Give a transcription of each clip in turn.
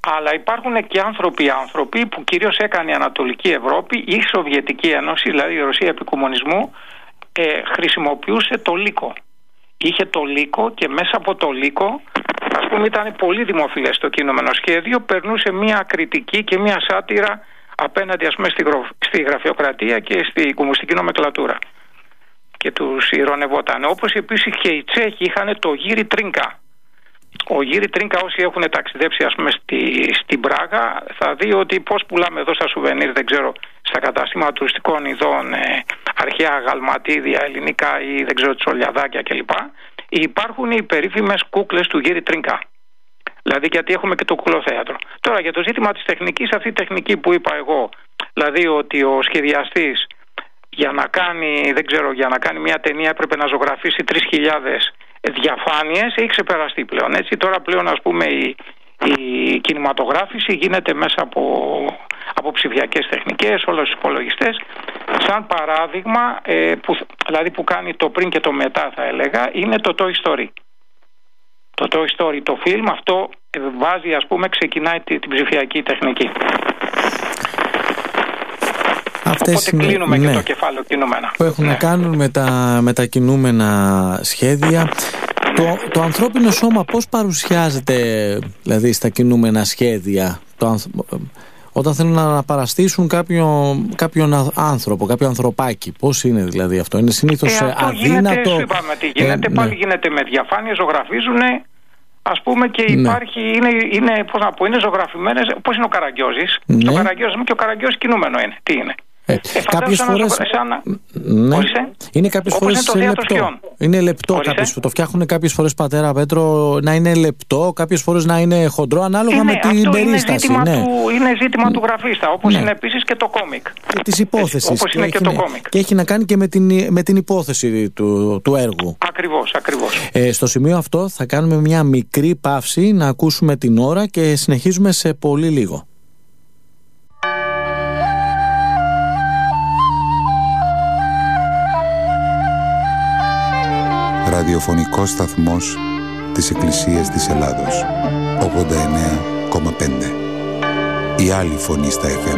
Αλλά υπάρχουν και άνθρωποι που κυρίως έκανε η Ανατολική Ευρώπη ή η Σοβιετική Ένωση, δηλαδή η Ρωσία επί κομμουνισμού, χρησιμοποιούσε το λύκο. Είχε το λύκο και μέσα από το λύκο, ας πούμε, ήταν πολύ δημοφιλές το κείμενο σχέδιο, περνούσε μια κριτική και μια σάτυρα απέναντι, ας πούμε, στη γραφειοκρατία και στη κομμουνιστική νομεκλατούρα. Και τους ειρωνευόταν. Όπως επίσης και οι Τσέχοι είχαν το Γύρι Τρίνκα. Ο Γύρι Τρίνκα, όσοι έχουν ταξιδέψει, ας πούμε, στην Πράγα, θα δει ότι πώς πουλάμε εδώ στα σουβενίρ, δεν ξέρω, στα καταστήματα τουριστικών ειδών, αρχαία γαλματίδια, ελληνικά ή δεν ξέρω, τσολιαδάκια κλπ. Υπάρχουν οι περίφημες κούκλες του Γύρι Τρίνκα. Δηλαδή, γιατί έχουμε και το κουκλοθέατρο. Τώρα, για το ζήτημα της τεχνικής, αυτή η τεχνική που είπα εγώ, δηλαδή ότι ο σχεδιαστής για να κάνει μια ταινία έπρεπε να ζωγραφίσει 3.000 διαφάνειες, έχει ξεπεραστεί πλέον. Έτσι, τώρα πλέον, ας πούμε, η κινηματογράφηση γίνεται μέσα από ψηφιακές τεχνικές, όλους τους υπολογιστές. Σαν παράδειγμα, που κάνει το πριν και το μετά, θα έλεγα, είναι το Toy Story. Το Toy Story, το φιλμ, αυτό βάζει, ας πούμε, ξεκινάει την ψηφιακή τεχνική. Οπότε κλείνουμε και το κεφάλαιο κινούμενα. Που έχουν να κάνουν με τα κινούμενα σχέδια. Το ανθρώπινο σώμα πώς παρουσιάζεται, δηλαδή, στα κινούμενα σχέδια, όταν θέλουν να αναπαραστήσουν κάποιον άνθρωπο, κάποιο ανθρωπάκι? Πώς είναι δηλαδή αυτό? Είναι συνήθως αδύνατο? Γίνεται, πάλι γίνεται με διαφάνειες, ζωγραφίζουν, ας πούμε, και υπάρχει, είναι ζωγραφημένες, πώς είναι ο Καραγκιόζης. Το Καραγκιόζης και ο Καραγκιόζης κινούμενο είναι. Τι είναι? Κάποιες φορές είναι κάποιες φορές λεπτό. Είναι λεπτό, το φτιάχνουν κάποιες φορές, πατέρα Πέτρο, να είναι λεπτό, κάποιες φορές να είναι χοντρό, ανάλογα με την περίσταση. Είναι ζήτημα του γραφίστα, όπως είναι επίσης και το κόμικ. Και της υπόθεσης. Όπως είναι και το κόμικ. Και έχει να κάνει και με την υπόθεση του έργου. Ακριβώς. Στο σημείο αυτό θα κάνουμε μια μικρή παύση, να ακούσουμε την ώρα και συνεχίζουμε σε πολύ λίγο. Ραδιοφωνικός σταθμός της Εκκλησίας της Ελλάδος, 89,5. Η άλλη φωνή στα FM.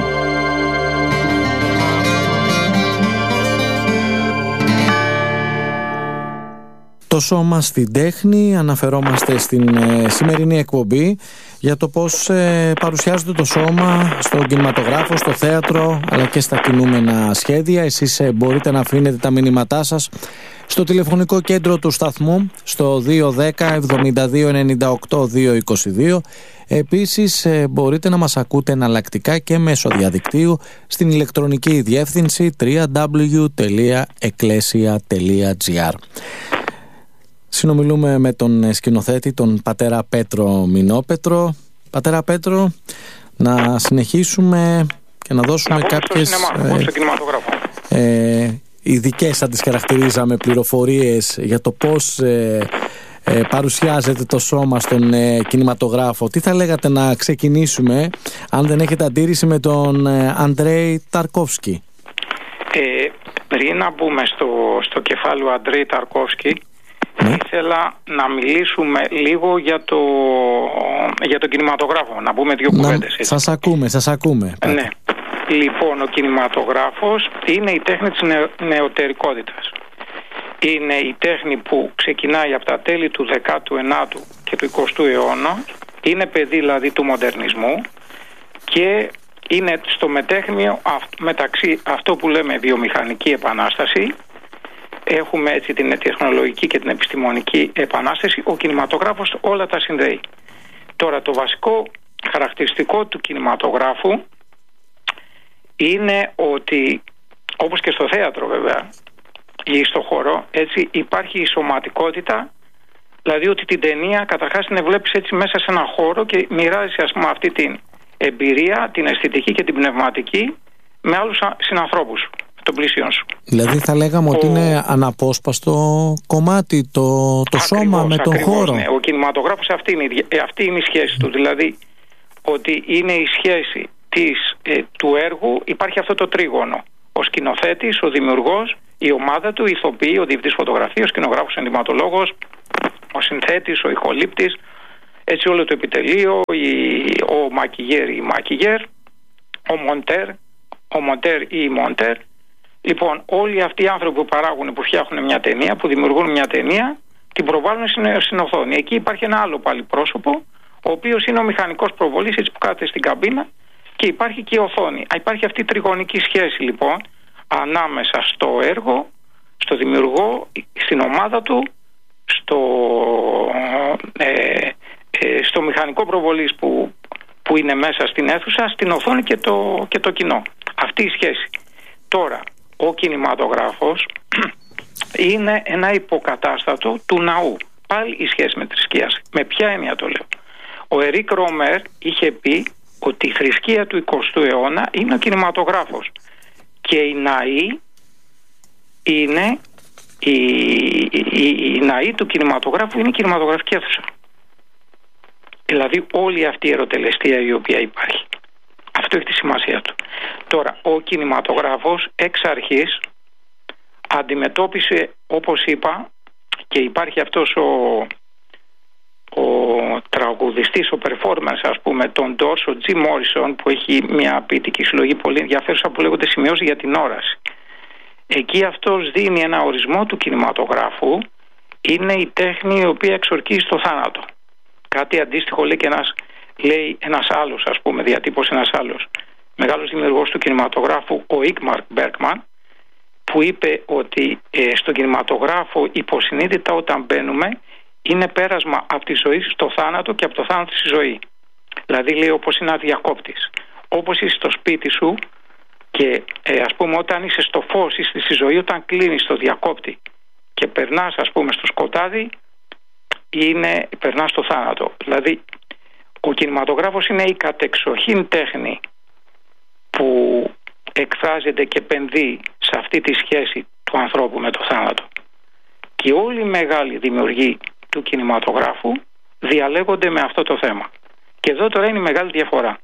Το σώμα στην τέχνη, αναφερόμαστε στην σημερινή εκπομπή για το πώς παρουσιάζεται το σώμα στον κινηματογράφο, στο θέατρο, αλλά και στα κινούμενα σχέδια. Εσείς μπορείτε να αφήνετε τα μηνύματά σας στο τηλεφωνικό κέντρο του σταθμού, στο 210 72 98 222. Επίσης μπορείτε να μας ακούτε εναλλακτικά και μέσω διαδικτύου στην ηλεκτρονική διεύθυνση www.ecclesia.gr. Συνομιλούμε με τον σκηνοθέτη, τον πατέρα Πέτρο Μινόπετρο. Πατέρα Πέτρο, να συνεχίσουμε και να δώσουμε κάποιες ειδικές, αν τις χαρακτηρίζαμε, πληροφορίες για το πώς παρουσιάζεται το σώμα στον κινηματογράφο. Τι θα λέγατε να ξεκινήσουμε, αν δεν έχετε αντίρρηση, με τον Αντρέι Ταρκόφσκι? Πριν να μπούμε στο κεφάλαιο Αντρέι Ταρκόφσκι, ήθελα να μιλήσουμε λίγο για τον κινηματογράφο, να πούμε δύο κουβέντες. Σας ακούμε. Ναι. Λοιπόν, ο κινηματογράφος είναι η τέχνη της νεωτερικότητας. Είναι η τέχνη που ξεκινάει από τα τέλη του 19ου και του 20ου αιώνα. Είναι παιδί, δηλαδή, του μοντερνισμού και είναι στο μετέχνιο μεταξύ αυτό που λέμε βιομηχανική επανάσταση. Έχουμε έτσι την τεχνολογική και την επιστημονική επανάσταση. Ο κινηματογράφος όλα τα συνδέει. Τώρα, το βασικό χαρακτηριστικό του κινηματογράφου είναι ότι, όπως και στο θέατρο βέβαια ή στο χώρο, έτσι, υπάρχει η σωματικότητα, δηλαδή ότι την ταινία καταρχάς την βλέπεις έτσι μέσα σε ένα χώρο και μοιράζεσαι, ας πούμε, αυτή την εμπειρία, την αισθητική και την πνευματική με άλλους συνανθρώπους των πλησίων σου. Δηλαδή θα λέγαμε ότι είναι αναπόσπαστο κομμάτι το σώμα με τον χώρο. Ναι. Ο κινηματογράφος αυτή είναι η σχέση του, δηλαδή ότι είναι η σχέση του έργου. Υπάρχει αυτό το τρίγωνο: ο σκηνοθέτης, ο δημιουργός, η ομάδα του, οι ηθοποιοί, ο διευθυντής φωτογραφίας, ο σκηνογράφος, ο ενδυματολόγος, ο συνθέτης, ο ηχολήπτης, Έτσι όλο το επιτελείο, ο μακιγέρ ή η μακιγέρ, ο μοντέρ ή η μοντέρ. Λοιπόν, όλοι αυτοί οι άνθρωποι που παράγουν, που φτιάχνουν μια ταινία, που δημιουργούν μια ταινία, την προβάλλουν στην οθόνη. Εκεί υπάρχει ένα άλλο πάλι πρόσωπο, ο οποίος είναι ο μηχανικός προβολής, έτσι που κάθεται στην καμπίνα, και υπάρχει και η οθόνη. Υπάρχει αυτή η τριγωνική σχέση λοιπόν ανάμεσα στο έργο, στο δημιουργό, στην ομάδα του, στο μηχανικό προβολής που είναι μέσα στην αίθουσα, στην οθόνη και το κοινό. Αυτή η σχέση. Τώρα, ο κινηματογράφος είναι ένα υποκατάστατο του ναού. Πάλι η σχέση με θρησκείας. Με ποια έννοια το λέω? Ο Ερίκ Ρομέρ είχε πει ότι η θρησκεία του 20ου αιώνα είναι ο κινηματογράφος και οι ναοί είναι η ναοί του κινηματογράφου είναι η κινηματογραφική αίθουσα. Δηλαδή όλη αυτή η ερωτελεστία η οποία υπάρχει. Αυτό έχει τη σημασία του. Τώρα, ο κινηματογράφος εξ αρχής αντιμετώπισε, όπως είπα, και υπάρχει αυτός ο τραγουδιστής, ο performance, ας πούμε, τον Doors, ο Jim Morrison, που έχει μια ποιητική συλλογή πολύ ενδιαφέρουσα που λέγονται σημειώσεις για την όραση. Εκεί αυτός δίνει ένα ορισμό του κινηματογράφου. Είναι η τέχνη η οποία εξορκίζει το θάνατο. Κάτι αντίστοιχο λέει ένας άλλος, ας πούμε, διατύπωσε ένας άλλος μεγάλος δημιουργός του κινηματογράφου, ο Ingmar Bergman, που είπε ότι στον κινηματογράφο υποσυνείδητα όταν μπαίνουμε είναι πέρασμα από τη ζωή στο θάνατο και από το θάνατο στη ζωή. Δηλαδή λέει όπως είναι αδιακόπτης. Όπως είσαι στο σπίτι σου και ας πούμε όταν είσαι στο φως, είσαι στη ζωή, όταν κλείνεις το διακόπτη και περνάς ας πούμε στο σκοτάδι, περνάς στο θάνατο. Δηλαδή ο κινηματογράφος είναι η κατεξοχήν τέχνη που εκφράζεται και επενδύει σε αυτή τη σχέση του ανθρώπου με το θάνατο. Και όλοι οι μεγάλοι δημιουργοί του κινηματογράφου διαλέγονται με αυτό το θέμα. Και εδώ τώρα είναι η μεγάλη διαφορά.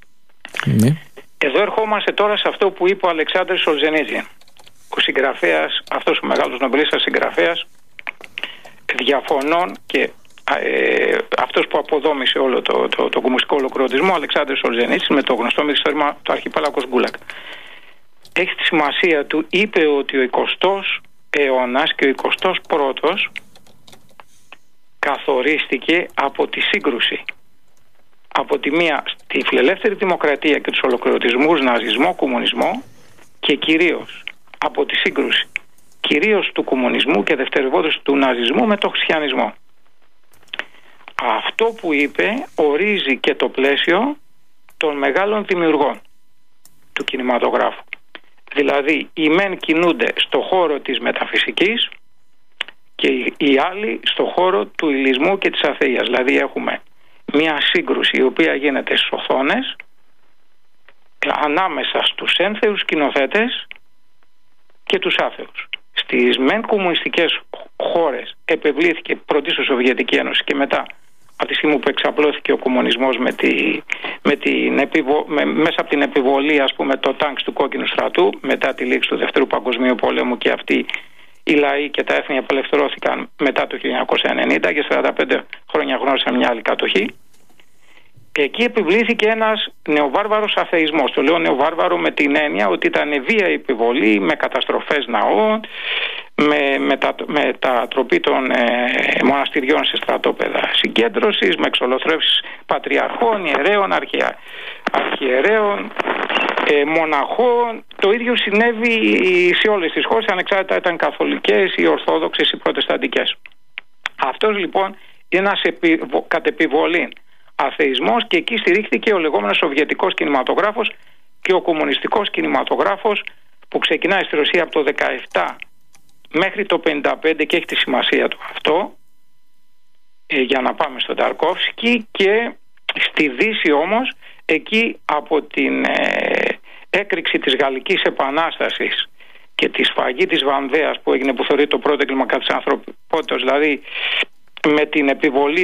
Εδώ ερχόμαστε τώρα σε αυτό που είπε ο Αλεξάνδρ Σολζενίτζιν, ο συγγραφέας, αυτός ο μεγάλος νομπελίστας συγγραφέας διαφωνών και αυτός που αποδόμησε όλο το κομμουνιστικό ολοκληρωτισμό, ο Αλεξάνδρ Σολζενίτζιν, με το γνωστό μυθιστόρημα του Αρχιπέλαγος Γκούλακ. Έχει τη σημασία του. Είπε ότι ο 20ος αιώνας και ο 21ος καθορίστηκε από τη σύγκρουση. Από τη μία στη φιλελεύθερη δημοκρατία και τους ολοκληρωτισμούς ναζισμό, κομμουνισμό, και κυρίως από τη σύγκρουση κυρίως του κομμουνισμού και δευτερευόντως του ναζισμού με τον χριστιανισμό. Αυτό που είπε ορίζει και το πλαίσιο των μεγάλων δημιουργών του κινηματογράφου. Δηλαδή οι μεν κινούνται στο χώρο της μεταφυσικής και οι άλλοι στο χώρο του υλισμού και της αθείας. Δηλαδή έχουμε μια σύγκρουση η οποία γίνεται στις οθόνες ανάμεσα στους ένθεους σκηνοθέτες και τους άθεους. Στις μεν κομμουνιστικές χώρες επευλήθηκε πρωτίστως η Σοβιετική Ένωση και μετά από τη στιγμή που εξαπλώθηκε ο κομμουνισμός μέσα από την επιβολή, ας πούμε, το τάγκς του κόκκινου στρατού μετά τη λήξη του Δεύτερου Παγκοσμίου Πολέμου, και αυτοί οι λαοί και τα έθνη απελευθερώθηκαν μετά το 1990 και 45 χρόνια γνώρισαν μια άλλη κατοχή. Εκεί επιβλήθηκε ένας νεοβάρβαρος αθεισμός. Το λέω νεοβάρβαρο με την έννοια ότι ήταν βία επιβολή, με καταστροφές ναών, με μετατροπή των μοναστηριών σε στρατόπεδα συγκέντρωσης, με εξολοθρεύσεις πατριαρχών, ιερέων, αρχιερέων, μοναχών. Το ίδιο συνέβη σε όλες τις χώρες, ανεξάρτητα ήταν καθολικές ή ορθόδοξες ή προτεσταντικές. Αυτός λοιπόν είναι ένας κατ' επιβολή αθεισμός, και εκεί στηρίχθηκε ο λεγόμενος σοβιετικός κινηματογράφος και ο κομμουνιστικός κινηματογράφος που ξεκινάει στη Ρωσία από το 17 μέχρι το 55 και έχει τη σημασία του αυτό, για να πάμε στον Ταρκόφσκι, και στη Δύση όμως εκεί από την έκρηξη της Γαλλικής Επανάστασης και τη σφαγή της Βανδέας που έγινε, που θεωρείται το πρώτο έγκλημα κατά της ανθρωπότητας, δηλαδή με την επιβολή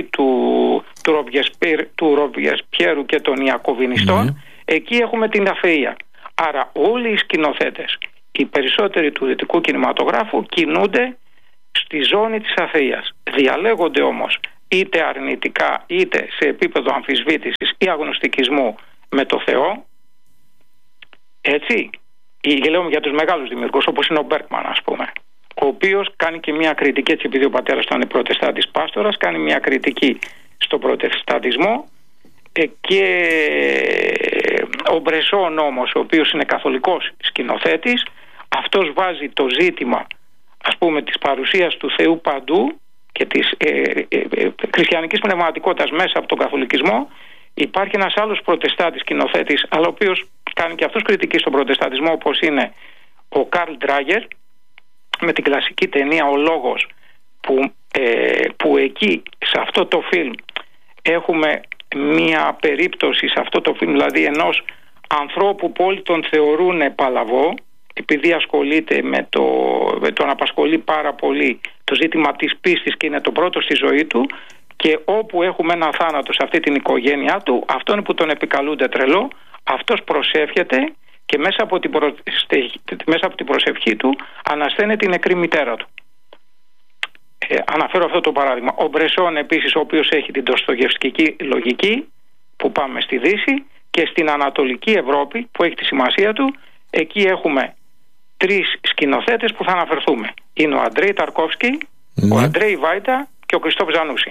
του Ρομπιεσπιέρου και των Ιακωβινιστών, εκεί έχουμε την αθεία. Άρα όλοι οι σκηνοθέτες, οι περισσότεροι του δυτικού κινηματογράφου, κινούνται στη ζώνη της αθείας. Διαλέγονται όμως είτε αρνητικά είτε σε επίπεδο αμφισβήτησης ή αγνωστικισμού με το Θεό, έτσι, και λέω για τους μεγάλους δημιουργούς όπως είναι ο Μπέρκμαν, ας πούμε, ο οποίος κάνει και μια κριτική, έτσι, επειδή ο πατέρας του είναι προτεστάντης πάστορας, κάνει μια κριτική στον προτεσταντισμό, και ο Μπρεσόν όμως, ο οποίος είναι καθολικός σκηνοθέτης, αυτός βάζει το ζήτημα, ας πούμε, της παρουσίας του Θεού παντού και της χριστιανικής πνευματικότητας μέσα από τον καθολικισμό. Υπάρχει ένας άλλος προτεστάντης σκηνοθέτης, αλλά ο οποίος κάνει και αυτός κριτική στον προτεσταντισμό, όπως είναι ο Καρλ Ντράγκερ, με την κλασική ταινία «Ο Λόγος», που εκεί σε αυτό το φιλμ έχουμε μία περίπτωση, σε αυτό το φιλμ δηλαδή, ενός ανθρώπου που όλοι τον θεωρούν παλαβό, επειδή ασχολείται με τον απασχολεί πάρα πολύ το ζήτημα της πίστης και είναι το πρώτο στη ζωή του, και όπου έχουμε ένα θάνατο σε αυτή την οικογένειά του, αυτόν που τον επικαλούνται τρελό, αυτός προσεύχεται και μέσα από την προσευχή του ανασθένεται η νεκρή μητέρα του. Αναφέρω αυτό το παράδειγμα. Ο Μπρεσόν επίσης, ο οποίος έχει την ντοστογευσκική λογική, που πάμε στη Δύση, και στην Ανατολική Ευρώπη που έχει τη σημασία του, εκεί έχουμε τρεις σκηνοθέτες που θα αναφερθούμε. Είναι ο Αντρέι Ταρκόφσκι, ο Αντρέι Βάιντα και ο Κριστόφ Ζανούσι.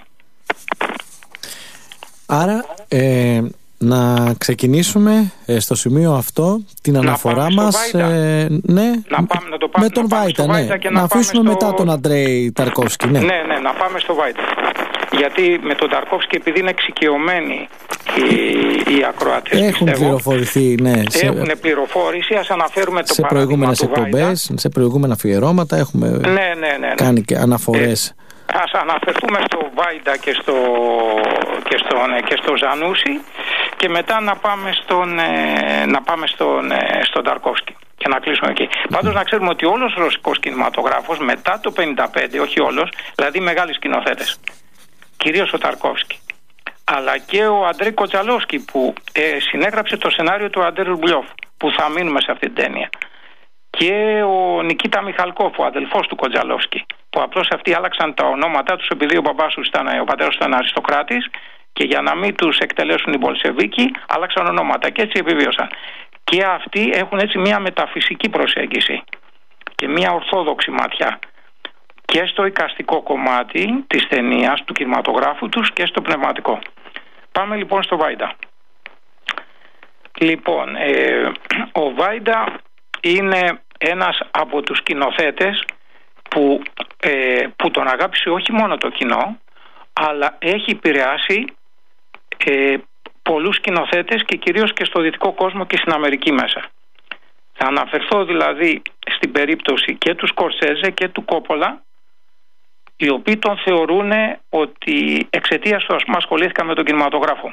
Άρα να ξεκινήσουμε στο σημείο αυτό την αναφορά μας. Ναι, να το πάμε, με τον Βάιντα, ναι. Να αφήσουμε μετά τον Αντρέι Ταρκόφσκι. Ναι, να πάμε στο Βάιντα. Γιατί με τον Ταρκόφσκι, επειδή είναι εξοικειωμένοι οι ακροατές, έχουν πληροφορηθεί, ναι. Έχουν πληροφόρηση. Ας αναφέρουμε το παράδειγμα προηγούμενες εκπομπές, σε προηγούμενα αφιερώματα έχουμε κάνει και αναφορές. Ας αναφερθούμε στο Βάιντα και στο Ζανούσι, και μετά να πάμε στον Ταρκόφσκι και να κλείσουμε εκεί. Πάντως να ξέρουμε ότι όλος ο ρωσικός κινηματογράφος μετά το 1955, όχι όλος, δηλαδή μεγάλοι σκηνοθέτες, κυρίως ο Ταρκόφσκι, αλλά και ο Αντρέι Κοτζαλόφσκι, που συνέγραψε το σενάριο του Αντρέι Ρουμπλιόφ, που θα μείνουμε σε αυτή την ταινία, και ο Νικίτα Μιχαλκόφ, ο αδελφός του Κοτζαλόφσκι, που απλώς αυτοί άλλαξαν τα ονόματά τους επειδή ο πατέρας του ήταν αριστοκράτης, και για να μην τους εκτελέσουν οι Μπολσεβίκοι άλλαξαν ονόματα και έτσι επιβίωσαν. Και αυτοί έχουν έτσι μια μεταφυσική προσέγγιση και μια ορθόδοξη ματιά και στο εικαστικό κομμάτι της ταινίας, του κινηματογράφου τους, και στο πνευματικό. Πάμε λοιπόν στο Βάιντα. Λοιπόν, ο Βάιντα είναι ένας από τους σκηνοθέτες που τον αγάπησε όχι μόνο το κοινό, αλλά έχει επηρεάσει πολλούς σκηνοθέτες και κυρίως και στο δυτικό κόσμο και στην Αμερική μέσα. Θα αναφερθώ δηλαδή στην περίπτωση και του Σκορσέζε και του Κόπολα, οι οποίοι τον θεωρούν ότι εξαιτίας του, ας πούμε, ασχολήθηκαν με τον κινηματογράφο.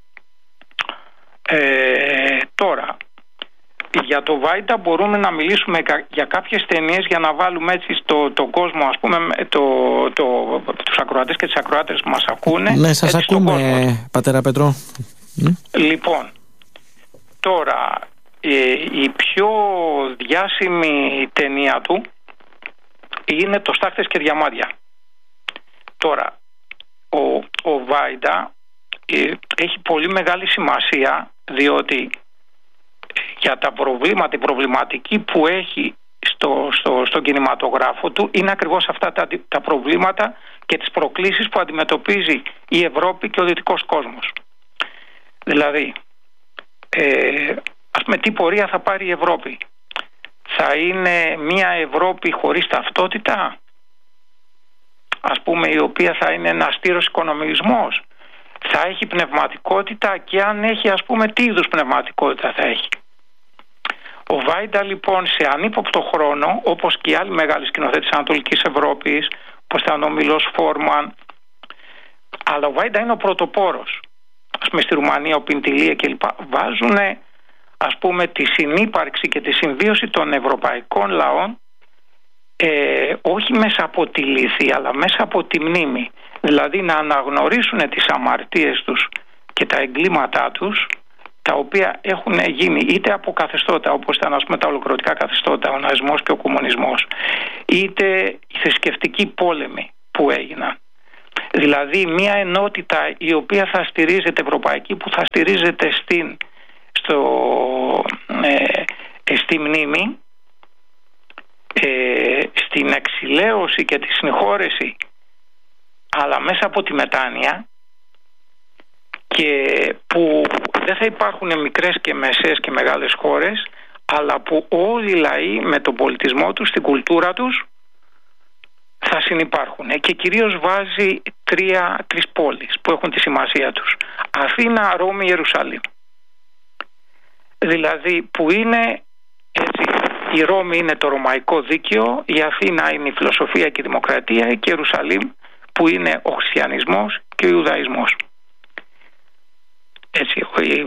Τώρα, για το Βάιντα μπορούμε να μιλήσουμε για κάποιες ταινίες για να βάλουμε έτσι στον κόσμο, ας πούμε, τους ακροατές και τις ακροάτες που μας ακούνε. Ναι, σας ακούμε, πατέρα Πετρό. Λοιπόν, τώρα η πιο διάσημη ταινία του είναι το Στάχτες και Διαμάντια. Τώρα, ο Βάιντα έχει πολύ μεγάλη σημασία, διότι για τα προβλήματα, η προβληματική που έχει στον κινηματογράφο του είναι ακριβώς αυτά τα προβλήματα και τις προκλήσεις που αντιμετωπίζει η Ευρώπη και ο δυτικός κόσμος. Δηλαδή, ας πούμε, τι πορεία θα πάρει η Ευρώπη? Θα είναι μια Ευρώπη χωρίς ταυτότητα, ας πούμε, η οποία θα είναι ένας στήρος οικονομισμός? Θα έχει πνευματικότητα, και αν έχει, ας πούμε, τι είδους πνευματικότητα θα έχει? Ο Βάιντα λοιπόν σε ανύποπτο χρόνο, όπως και οι άλλοι μεγάλοι σκηνοθέτες της Ανατολικής Ευρώπης, όπως ήταν ο Μιλός Φόρμαν, αλλά ο Βάιντα είναι ο πρωτοπόρος. Ας πούμε στη Ρουμανία ο Πιντιλία κλπ. Βάζουν, ας πούμε, τη συνύπαρξη και τη συμβίωση των ευρωπαϊκών λαών όχι μέσα από τη λύθη, αλλά μέσα από τη μνήμη. Δηλαδή να αναγνωρίσουν τις αμαρτίες τους και τα εγκλήματά τους, τα οποία έχουν γίνει είτε από καθεστώτα όπως ήταν, ας πούμε, τα ολοκληρωτικά καθεστώτα, ο ναζισμός και ο κομμουνισμός, είτε οι θρησκευτικοί πόλεμοι που έγιναν. Δηλαδή μια ενότητα η οποία θα στηρίζεται, ευρωπαϊκή, που θα στηρίζεται στη μνήμη, στην εξηλαίωση και τη συγχώρεση, αλλά μέσα από τη μετάνοια, και που δεν θα υπάρχουν μικρές και μεσαίες και μεγάλες χώρες, αλλά που όλοι οι λαοί με τον πολιτισμό τους, την κουλτούρα τους, θα συνυπάρχουν. Και κυρίως βάζει τρεις πόλεις που έχουν τη σημασία τους: Αθήνα, Ρώμη, Ιερουσαλήμ. Δηλαδή που είναι έτσι, η Ρώμη είναι το ρωμαϊκό δίκαιο, η Αθήνα είναι η φιλοσοφία και η δημοκρατία, και η Ιερουσαλήμ που είναι ο χριστιανισμός και ο Ιουδαϊσμός. Έτσι,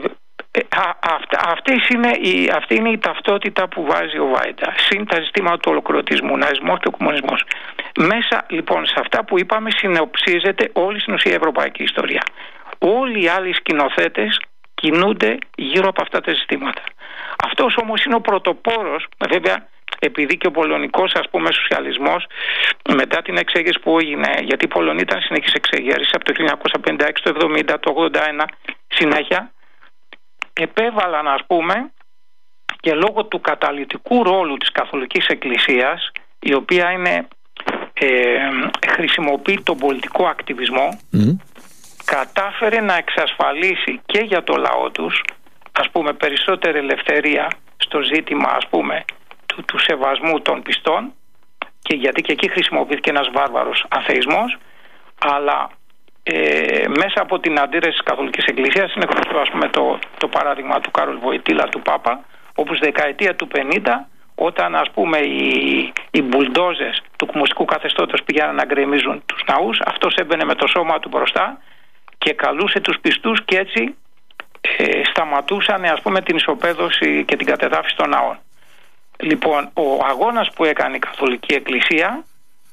αυτή είναι η ταυτότητα που βάζει ο Βάιντα. Συν τα ζητήματα του ολοκληρωτισμού, ναζισμός και ο κομμουνισμός. Μέσα λοιπόν σε αυτά που είπαμε συνοψίζεται όλη στην ουσία η ευρωπαϊκή ιστορία. Όλοι οι άλλοι σκηνοθέτες κινούνται γύρω από αυτά τα ζητήματα. Αυτός όμως είναι ο πρωτοπόρος, βέβαια, επειδή και ο πολωνικός, ας πούμε, σοσιαλισμός, μετά την εξέγερση που έγινε, γιατί η Πολωνία ήταν συνεχής εξέγερση από το 1956, το 1970, το 1981, συνέχεια, επέβαλαν, ας πούμε, και λόγω του καταλυτικού ρόλου της Καθολικής Εκκλησίας, η οποία χρησιμοποιεί τον πολιτικό ακτιβισμό, κατάφερε να εξασφαλίσει και για το λαό τους, ας πούμε, περισσότερη ελευθερία στο ζήτημα, ας πούμε, του σεβασμού των πιστών, και γιατί και εκεί χρησιμοποιήθηκε ένας βάρβαρος αθεϊσμός, αλλά μέσα από την αντίδραση της Καθολικής Εκκλησίας είναι γνωστό, ας πούμε, το παράδειγμα του Κάρολ Βοητήλα, του Πάπα, όπου στη δεκαετία του 50, όταν, ας πούμε, οι μπουλντόζες του κομμουνιστικού καθεστώτος πήγαιναν να γκρεμίζουν τους ναούς, αυτός έμπαινε με το σώμα του μπροστά και καλούσε τους πιστούς, και έτσι σταματούσαν, ας πούμε, την ισοπαίδωση και την κατεδάφιση των ναών. Λοιπόν, ο αγώνας που έκανε η Καθολική Εκκλησία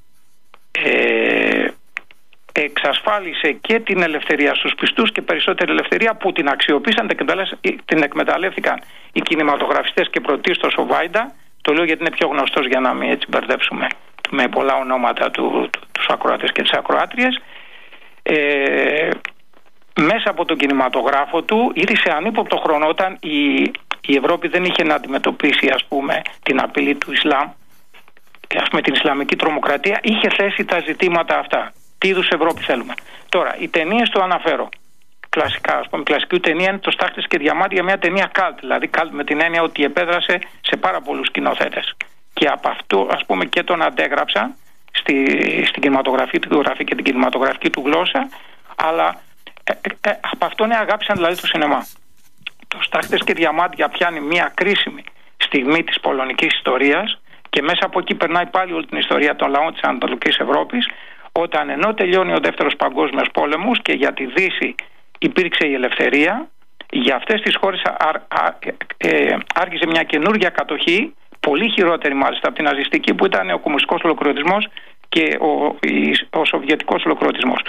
εξασφάλισε και την ελευθερία στους πιστούς και περισσότερη ελευθερία, που την αξιοποίησαν, την εκμεταλλεύτηκαν οι κινηματογραφιστές και πρωτίστως ο Βάιντα. Το λέω γιατί είναι πιο γνωστός, για να μην έτσι μπερδέψουμε με πολλά ονόματα τους ακροατές και τις ακροάτριες. Μέσα από τον κινηματογράφο του ήρθε ανύποπτο χρόνο, όταν η Ευρώπη δεν είχε να αντιμετωπίσει, ας πούμε, την απειλή του Ισλάμ, ας πούμε, την Ισλαμική τρομοκρατία, είχε θέσει τα ζητήματα αυτά. Τι είδους Ευρώπη θέλουμε? Τώρα, οι ταινίες το αναφέρω. Κλασικά, ας πούμε, κλασική ταινία είναι το Στάχτες και Διαμάντια, μια ταινία cult, δηλαδή cult με την έννοια ότι επέδρασε σε πάρα πολλούς σκηνοθέτες. Και από αυτό, ας πούμε, και τον αντέγραψα στην κινηματογραφική του γραφή και την κινηματογραφική του γλώσσα, αλλά από αυτόν αγάπησαν δηλαδή το σινεμά. Το Στάχτες και Διαμάντια πιάνει μια κρίσιμη στιγμή της πολωνικής ιστορίας, και μέσα από εκεί περνάει πάλι όλη την ιστορία των λαών της Ανατολικής Ευρώπης, όταν ενώ τελειώνει ο Δεύτερος Παγκόσμιος Πόλεμος και για τη Δύση υπήρξε η ελευθερία, για αυτές τις χώρες άρχισε μια καινούργια κατοχή, πολύ χειρότερη μάλιστα από την ναζιστική, που ήταν ο κομμουνιστικός ολοκληρωτισμός και ο σοβιετικός ολοκληρωτισμός.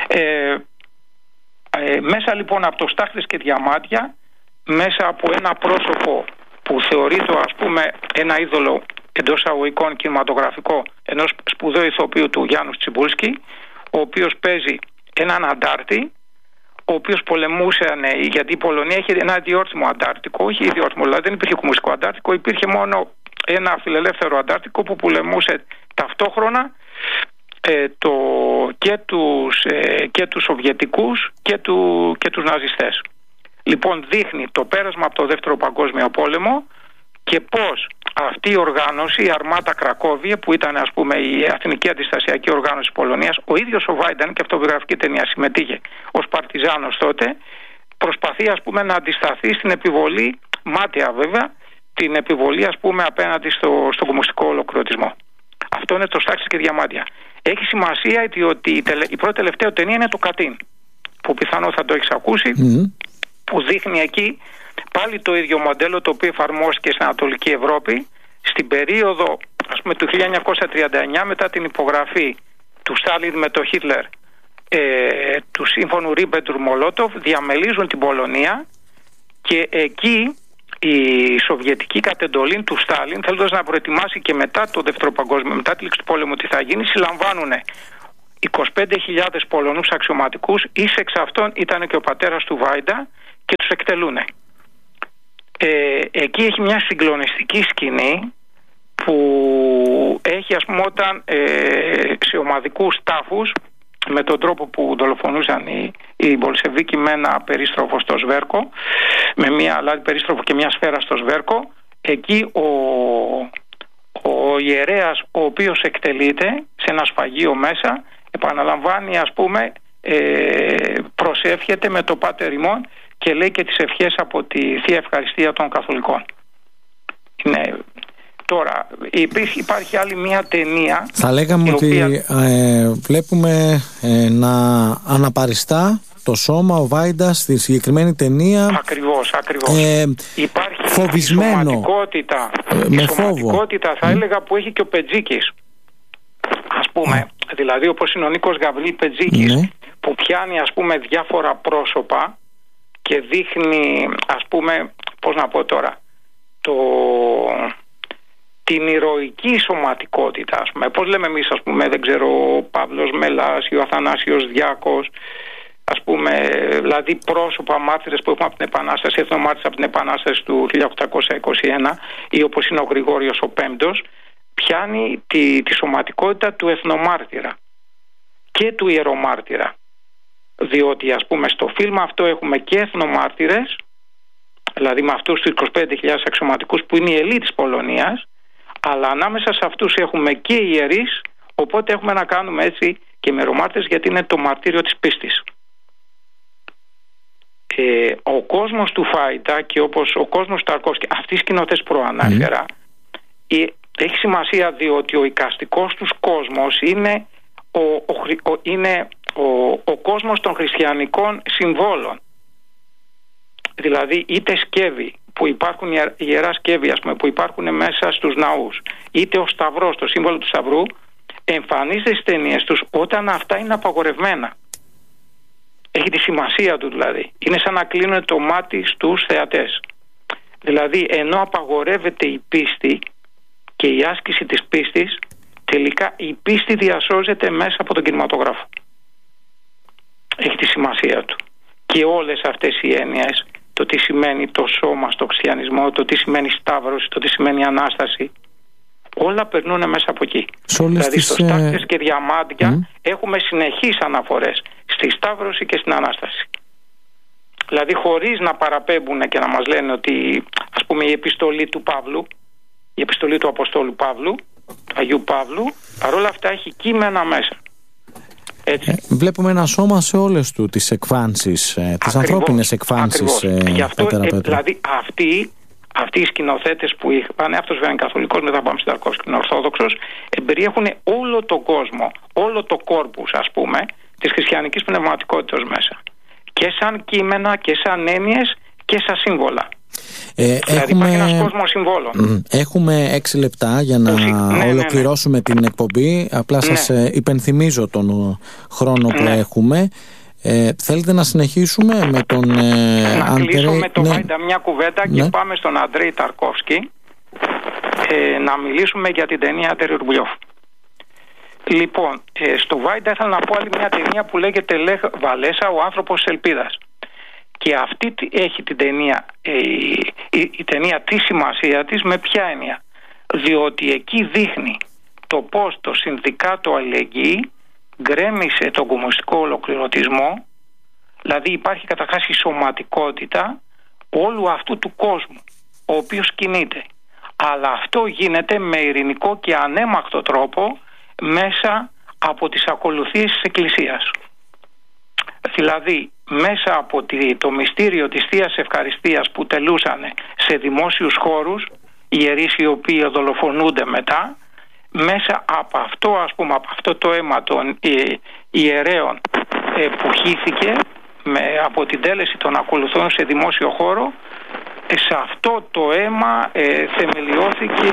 Μέσα λοιπόν από το Στάχτες και Διαμάντια, μέσα από ένα πρόσωπο που θεωρείται, ας πούμε, ένα είδωλο εντός αγωγικών κινηματογραφικό, ενός σπουδαίου ηθοποιού, του Γιάννους Τσιμπούλσκι, ο οποίος παίζει έναν αντάρτη, ο οποίος πολεμούσε, γιατί η Πολωνία είχε ένα διόρθυμο αντάρτικο, όχι ιδιόρθυμο, δηλαδή δεν υπήρχε κομμουνιστικό αντάρτικο, υπήρχε μόνο ένα φιλελεύθερο αντάρτικο που πολεμούσε ταυτόχρονα και τους Σοβιετικούς και τους ναζιστές. Λοιπόν, δείχνει το πέρασμα από το Δεύτερο Παγκόσμιο Πόλεμο και πώς αυτή η οργάνωση, η Αρμάτα Κρακόβια, που ήταν, ας πούμε, η εθνική αντιστασιακή οργάνωση της Πολωνίας, ο ίδιος ο Βάινταν, και αυτοβιογραφική ταινία, συμμετείχε ως παρτιζάνος τότε, προσπαθεί, ας πούμε, να αντισταθεί στην επιβολή, μάταια βέβαια, την επιβολή, ας πούμε, απέναντι στον κομμουνιστικό ολοκληρωτισμό. Αυτό είναι το Στάχτες και Διαμάντια. Έχει σημασία ότι η πρώτη τελευταία ταινία είναι το Κατίν, που πιθανό θα το έχεις ακούσει, που δείχνει εκεί πάλι το ίδιο μοντέλο το οποίο εφαρμόστηκε στην Ανατολική Ευρώπη στην περίοδο, ας πούμε, του 1939, μετά την υπογραφή του Στάλιν με τον Χίτλερ του σύμφωνου Ρίμπεντουρ-Μολότοφ, διαμελίζουν την Πολωνία, και εκεί η Σοβιετική κατεντολή του Στάλιν, θέλοντας να προετοιμάσει και μετά το Δεύτερο Παγκόσμιο, μετά τη λήξη του πόλεμου τι θα γίνει, συλλαμβάνουν 25.000 Πολωνούς αξιωματικούς, εις εξ αυτών ήταν και ο πατέρας του Βάιντα, και τους εκτελούνε. Εκεί έχει μια συγκλονιστική σκηνή που έχει, ας πούμε, όταν σε ομαδικούς τάφους, με τον τρόπο που δολοφονούσαν οι Μπολσεβίκοι με ένα περίστροφο στο Σβέρκο, με μια λάδι περίστροφο και μια σφαίρα στο Σβέρκο, εκεί ο ιερέας, ο οποίος εκτελείται σε ένα σφαγείο μέσα, επαναλαμβάνει, ας πούμε, προσεύχεται με το Πάτερ ημών και λέει και τις ευχές από τη Θεία Ευχαριστία των Καθολικών. Τώρα, υπάρχει άλλη μια ταινία. Θα λέγαμε ότι βλέπουμε να αναπαριστά το σώμα ο Βάιντας στη συγκεκριμένη ταινία. Ακριβώς. Υπάρχει φοβισμένο, η σωματικότητα, θα έλεγα, που έχει και ο Πετζίκης. Ας πούμε, δηλαδή όπως είναι ο Νίκος Γαβρίλ Πετζίκης, που πιάνει, ας πούμε, διάφορα πρόσωπα και δείχνει, ας πούμε, πώς να πω τώρα, την ηρωική σωματικότητα, ας πούμε. Πώς λέμε εμείς, ας πούμε, δεν ξέρω, ο Παύλος Μελάς ή ο Αθανάσιος Διάκος, ας πούμε, δηλαδή πρόσωπα μάρτυρες που έχουμε από την Επανάσταση, εθνομάρτυρες από την Επανάσταση του 1821, ή όπως είναι ο Γρηγόριος ο Πέμπτος, πιάνει τη σωματικότητα του εθνομάρτυρα και του ιερομάρτυρα. Διότι, ας πούμε, στο φιλμ αυτό έχουμε και εθνομάρτυρες, δηλαδή με αυτούς τους 25.000 αξιωματικούς που είναι η ελίτ της Πολωνίας, αλλά ανάμεσα σε αυτούς έχουμε και ιερείς, οπότε έχουμε να κάνουμε έτσι και με ιερομάρτυρες, γιατί είναι το μαρτύριο της πίστης. Ο κόσμος του Φάιντα και όπως ο κόσμος του Ταρκόφσκι, αυτοί οι σκηνοθέτες προανάφερα, έχει σημασία, διότι ο εικαστικός τους κόσμος είναι ο κόσμος των χριστιανικών συμβόλων. Δηλαδή είτε σκεύη που υπάρχουν, ιερά σκεύη, ας πούμε, που υπάρχουν μέσα στους ναούς, είτε ο σταυρός, το σύμβολο του σταυρού, εμφανίζεται στις ταινίες τους όταν αυτά είναι απαγορευμένα. Έχει τη σημασία του, δηλαδή. Είναι σαν να κλείνουν το μάτι στους θεατές. Δηλαδή, ενώ απαγορεύεται η πίστη και η άσκηση της πίστης, τελικά η πίστη διασώζεται μέσα από τον κινηματογράφο. Έχει τη σημασία του. Και όλες αυτές οι έννοιες, το τι σημαίνει το σώμα στο χριστιανισμό, το τι σημαίνει σταύρωση, το τι σημαίνει Ανάσταση, όλα περνούν μέσα από εκεί. Δηλαδή στο Στάχτες και Διαμάντια έχουμε συνεχείς αναφορές στη σταύρωση και στην Ανάσταση. Δηλαδή χωρίς να παραπέμπουν και να μας λένε ότι, ας πούμε, η επιστολή του Παύλου, η επιστολή του Αποστόλου Παύλου, του Αγίου Παύλου, παρόλα αυτά έχει κείμενα μέσα. Βλέπουμε ένα σώμα σε όλες του τις εκφάνσεις, τις ανθρώπινες εκφάνσεις. Γι' αυτό, δηλαδή αυτοί οι σκηνοθέτες που είχαν, αυτός βέβαια είναι καθολικός, μετά πάμε στην Ταρκόφσκι, είναι ορθόδοξος, περιέχουν όλο τον κόσμο, όλο το κόρπους, ας πούμε, της χριστιανικής πνευματικότητας μέσα. Και σαν κείμενα και σαν έννοιες και σαν σύμβολα. Δηλαδή υπάρχει ένας κόσμος συμβόλων. Έχουμε 6 λεπτά για να ολοκληρώσουμε την εκπομπή. Απλά σας υπενθυμίζω τον χρόνο που έχουμε. Θέλετε να συνεχίσουμε με τον να κλείσω με τον Βάιντα μια κουβέντα και πάμε στον Αντρέι Ταρκόφσκι να μιλήσουμε για την ταινία Τεριουρμπλιόφ. Λοιπόν, στο Βάιντα ήθελα να πω άλλη μια ταινία που λέγεται Λεχ Βαλέσα, ο άνθρωπος της ελπίδας. Και αυτή έχει την ταινία, η ταινία τη σημασία της με ποια έννοια? Διότι εκεί δείχνει το πώς το Συνδικάτο Αλληλεγγύη γκρέμισε τον κομμουνιστικό ολοκληρωτισμό, δηλαδή υπάρχει καταρχάς η σωματικότητα όλου αυτού του κόσμου ο οποίος κινείται, αλλά αυτό γίνεται με ειρηνικό και ανέμακτο τρόπο μέσα από τις ακολουθίες της Εκκλησίας. Δηλαδή μέσα από το μυστήριο της Θείας Ευχαριστίας που τελούσαν σε δημόσιους χώρους οι ιερείς οι οποίοι δολοφονούνται μετά, μέσα από αυτό, ας πούμε, από αυτό το αίμα των ιερέων που χύθηκε από την τέλεση των ακολουθών σε δημόσιο χώρο, σε αυτό το αίμα θεμελιώθηκε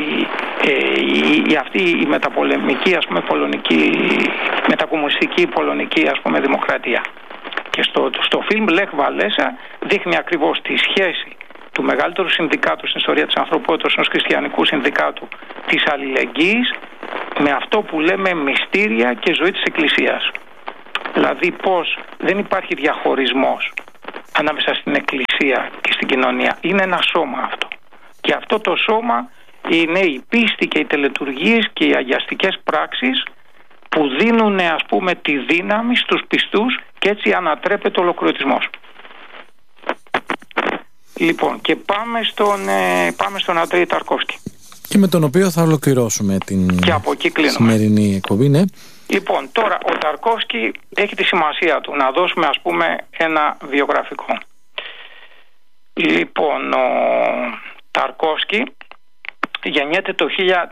αυτή η μεταπολεμική, ας πούμε, μετακομμουνιστική πολωνική, ας πούμε, δημοκρατία. Και στο φιλμ Λεχ Βαλέσα δείχνει ακριβώς τη σχέση του μεγαλύτερου συνδικάτου στην ιστορία της ανθρωπότητας, ενός χριστιανικού συνδικάτου, της αλληλεγγύης, με αυτό που λέμε μυστήρια και ζωή της Εκκλησίας. Δηλαδή πως δεν υπάρχει διαχωρισμός ανάμεσα στην Εκκλησία και στην κοινωνία. Είναι ένα σώμα αυτό. Και αυτό το σώμα είναι η πίστη και οι τελετουργίες και οι αγιαστικές πράξεις που δίνουν, ας πούμε, τη δύναμη στους πιστούς και έτσι ανατρέπεται ο ολοκληρωτισμός. Λοιπόν, και πάμε στον Αντρέη Ταρκόφσκι. Και με τον οποίο θα ολοκληρώσουμε την σημερινή εκπομπή, ναι. Λοιπόν, τώρα ο Ταρκόφσκι έχει τη σημασία του. Να δώσουμε, ας πούμε, ένα βιογραφικό. Λοιπόν, ο Ταρκόφσκι γεννιέται το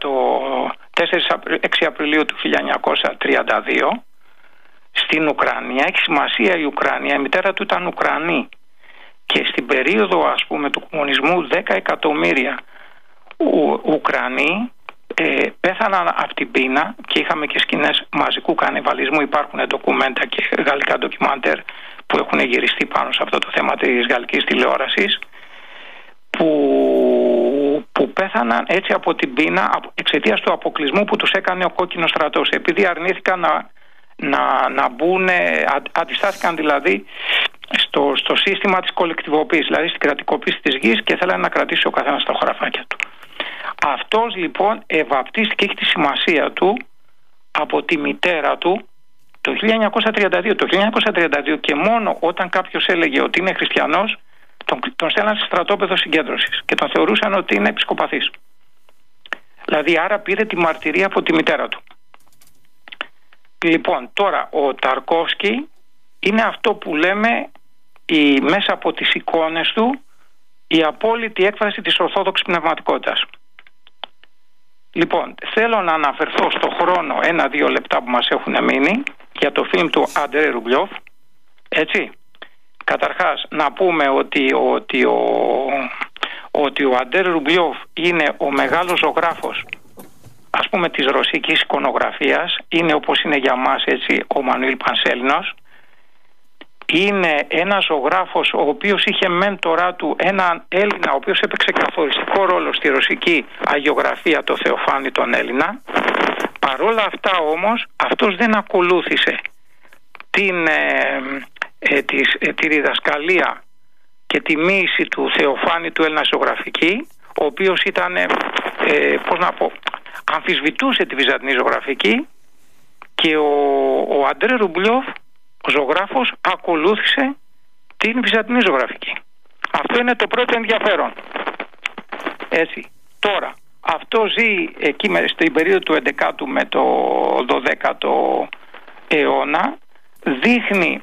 6 Απριλίου του 1932 στην Ουκρανία. Έχει σημασία η Ουκρανία, η μητέρα του ήταν Ουκρανή και στην περίοδο, ας πούμε, του κομμουνισμού 10 εκατομμύρια Ουκρανοί πέθαναν από την πείνα και είχαμε και σκηνές μαζικού κανιβαλισμού. Υπάρχουν ντοκουμέντα και γαλλικά ντοκιμαντέρ που έχουν γυριστεί πάνω σε αυτό το θέμα της γαλλικής τηλεόρασης που πέθαναν έτσι από την πείνα εξαιτίας του αποκλεισμού που τους έκανε ο κόκκινος στρατός, επειδή αρνήθηκαν να μπουν, αντιστάθηκαν δηλαδή στο σύστημα της κολεκτιβοποίησης, δηλαδή στην κρατικοποίηση της γης, και θέλανε να κρατήσει ο καθένας τα χωραφάκια του. Αυτός λοιπόν ευαπτίστηκε, έχει τη σημασία του από τη μητέρα του το 1932. Το 1932 και μόνο όταν κάποιος έλεγε ότι είναι χριστιανός, τον στέλναν σε στρατόπεδο συγκέντρωσης και τον θεωρούσαν ότι είναι επισκοπαθής. Δηλαδή άρα πήρε τη μαρτυρία από τη μητέρα του. Λοιπόν, τώρα ο Ταρκόφσκι είναι αυτό που λέμε μέσα από τις εικόνες του η απόλυτη έκφραση της ορθόδοξης πνευματικότητας. Λοιπόν, θέλω να αναφερθώ στο χρόνο 1-2 λεπτά που μας έχουν μείνει για το φιλμ του Αντρέη Ρουμπλιόφ. Έτσι. Καταρχάς να πούμε ότι ο Αντρέη Ρουμπλιόφ είναι ο μεγάλος ζωγράφος, ας πούμε, της ρωσικής εικονογραφίας. Είναι, όπως είναι για μας, έτσι, ο Μανουήλ Πανσέλινος. Είναι ένας ζωγράφος ο οποίος είχε μέντορά του έναν Έλληνα ο οποίος έπαιξε καθοριστικό ρόλο στη ρωσική αγιογραφία, το Θεοφάνη τον Έλληνα. Παρόλα αυτά όμως αυτός δεν ακολούθησε τη διδασκαλία και τη μοίηση του Θεοφάνη του Έλληνα ζωγραφική, ο οποίος ήταν, αμφισβητούσε τη βυζαντινή ζωγραφική, και ο Αντρέη Ρουμπλιόφ, ο ζωγράφος, ακολούθησε την βυζαντινή ζωγραφική. Αυτό είναι το πρώτο ενδιαφέρον. Έτσι. Τώρα, αυτό ζει εκεί στην περίοδο του 11ου με το 12ο αιώνα. Δείχνει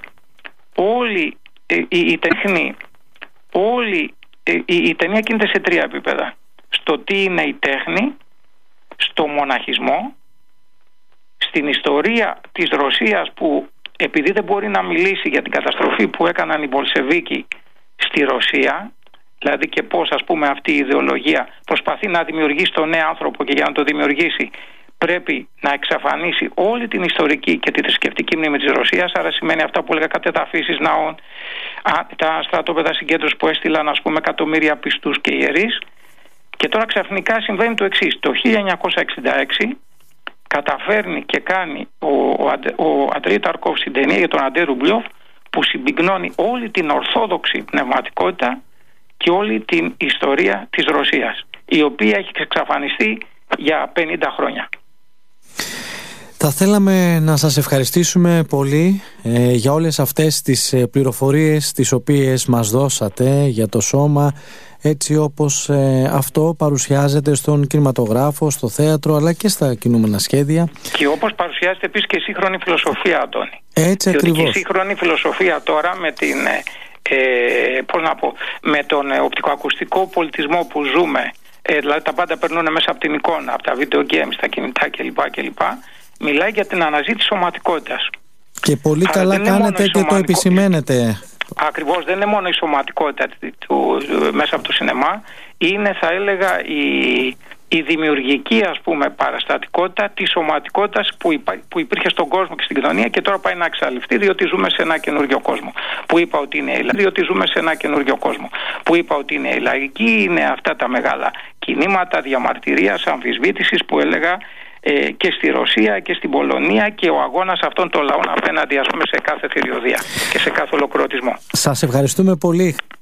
η ταινία κινείται σε 3 επίπεδα. Στο τι είναι η τέχνη, στο μοναχισμό, στην ιστορία της Ρωσίας, που επειδή δεν μπορεί να μιλήσει για την καταστροφή που έκαναν οι Μπολσεβίκοι στη Ρωσία, δηλαδή και πώς, ας πούμε, αυτή η ιδεολογία προσπαθεί να δημιουργήσει τον νέο άνθρωπο, και για να το δημιουργήσει πρέπει να εξαφανίσει όλη την ιστορική και τη θρησκευτική μνήμη της Ρωσίας. Άρα σημαίνει αυτά που έλεγα, κατεδαφίσεις ναών, τα στρατόπεδα συγκέντρωσης που έστειλαν, ας πούμε, εκατομμύρια πιστούς και ιερείς. Και τώρα ξαφνικά συμβαίνει το εξής. Το 1966 καταφέρνει και κάνει ο Αντρέη Ταρκόφσκι στην ταινία για τον Αντρέη Ρουμπλιόφ, που συμπυκνώνει όλη την ορθόδοξη πνευματικότητα και όλη την ιστορία της Ρωσίας, η οποία έχει εξαφανιστεί για 50 χρόνια. Θα θέλαμε να σας ευχαριστήσουμε πολύ για όλες αυτές τις πληροφορίες τις οποίες μας δώσατε για το σώμα, έτσι όπως αυτό παρουσιάζεται στον κινηματογράφο, στο θέατρο, αλλά και στα κινούμενα σχέδια. Και όπως παρουσιάζεται επίσης και η σύγχρονη φιλοσοφία, Αντώνη. Έτσι ακριβώς. Και η σύγχρονη φιλοσοφία τώρα με την, με τον οπτικοακουστικό πολιτισμό που ζούμε, δηλαδή τα πάντα περνούν μέσα από την εικόνα, από τα video games, τα κινητά κλπ. Μιλάει για την αναζήτηση σωματικότητας. Και πολύ καλά κάνετε και το επισημαίνετε. Ακριβώς, δεν είναι μόνο η σωματικότητα μέσα από το σινεμά, είναι, θα έλεγα, η δημιουργική, ας πούμε, παραστατικότητα της σωματικότητας που υπήρχε στον κόσμο και στην κοινωνία, και τώρα πάει να εξαλειφθεί, διότι ζούμε σε ένα καινούριο κόσμο. Που είπα ότι είναι η λαϊκή, είναι αυτά τα μεγάλα κινήματα διαμαρτυρίας, αμφισβήτησης που έλεγα, και στη Ρωσία και στην Πολωνία και ο αγώνας αυτών των λαών απέναντι, ας πούμε, σε κάθε θηριωδία και σε κάθε ολοκληρωτισμό. Σας ευχαριστούμε πολύ.